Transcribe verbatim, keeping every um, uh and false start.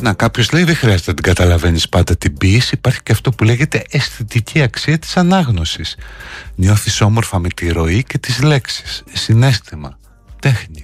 Να, κάποιος λέει δεν χρειάζεται να την καταλαβαίνεις πάντα την ποίηση. Υπάρχει και αυτό που λέγεται αισθητική αξία της ανάγνωσης. Νιώθεις όμορφα με τη ροή και τις λέξεις. Συναίσθημα, τέχνη.